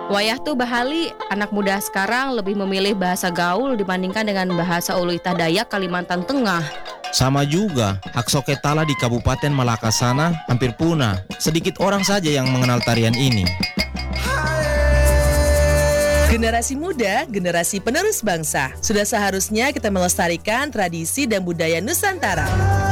Wayah tuh Bahali, anak muda sekarang lebih memilih bahasa gaul dibandingkan dengan bahasa Uluitah Dayak Kalimantan Tengah. Sama juga, hak soketala di Kabupaten Malaka sana hampir punah. Sedikit orang saja yang mengenal tarian ini. Generasi muda, generasi penerus bangsa. Sudah seharusnya kita melestarikan tradisi dan budaya Nusantara.